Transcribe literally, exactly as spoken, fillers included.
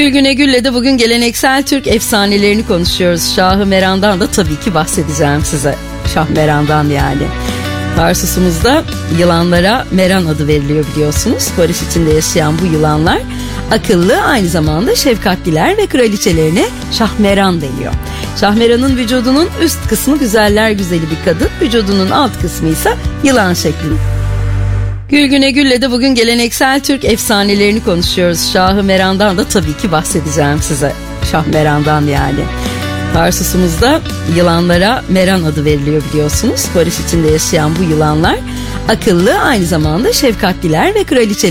Gülgüne Gül'le de bugün geleneksel Türk efsanelerini konuşuyoruz. Şah-ı Meran'dan da tabii ki bahsedeceğim size. Şah Meran'dan yani. Tarsus'umuzda yılanlara Meran adı veriliyor biliyorsunuz. Barış içinde yaşayan bu yılanlar akıllı, aynı zamanda şefkatliler ve kraliçelerine Şahmeran deniyor. Şahmeran'ın vücudunun üst kısmı güzeller güzeli bir kadın, vücudunun alt kısmı ise yılan şeklinde. Gülgüne Gül'le de bugün geleneksel Türk efsanelerini konuşuyoruz. Şah-ı Meran'dan da tabii ki bahsedeceğim size. Şah Meran'dan yani. Tarsus'umuzda yılanlara Meran adı veriliyor biliyorsunuz. Barış içinde yaşayan bu yılanlar akıllı, aynı zamanda şefkatliler ve kraliçeler.